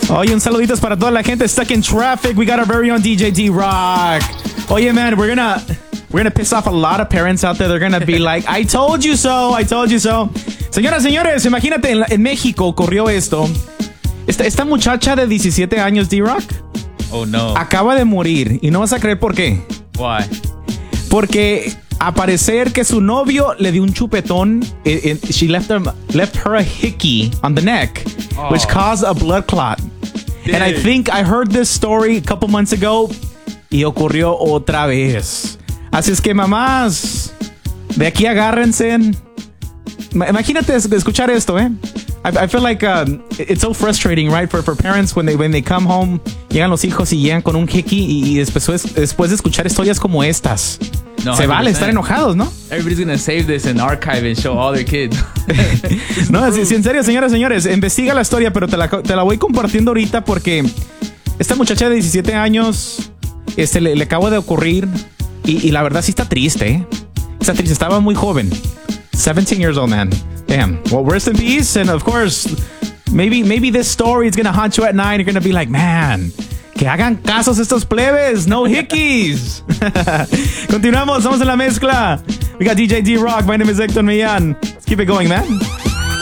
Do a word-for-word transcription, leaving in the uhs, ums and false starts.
Oye, un saluditos para toda la gente stuck in traffic. We got our very own D J D-Rock. Oye, man, we're gonna we're gonna piss off a lot of parents out there. They're gonna be like, I told you so, I told you so. Señoras, señores, imagínate, en, la, en México ocurrió esto. Esta, esta muchacha de diecisiete años, D-Rock, oh no, acaba de morir. Y no vas a creer por qué. Why? Porque a parecer que su novio le dio un chupetón. It, it, she left, them, left her a hickey on the neck, oh. which caused a blood clot. Dude. And I think I heard this story a couple months ago y ocurrió otra vez. Así es que, mamás, de aquí agárrense. Imagínate escuchar esto, eh. I, I feel like um, it's so frustrating, right, for, for parents when they when they come home, llegan los hijos y llegan con un hickey y, y después, después de escuchar historias como estas. No, se vale estar enojados, ¿no? Everybody's gonna save this and archive and show all their kids. No, si, si en serio, señoras y señores, investiga la historia, pero te la, te la voy compartiendo ahorita porque esta muchacha de diecisiete años este, le, le acaba de ocurrir y, y la verdad sí está triste, ¿eh? Está triste, estaba muy joven. seventeen years old, man. Damn. Well, rest in peace. And of course, maybe maybe this story is gonna haunt you at night. You're gonna be like, man, que hagan casos estos plebes. No hickeys. Continuamos. Vamos en la mezcla. We got D J D-Rock. My name is Hector Millán. Let's keep it going, man.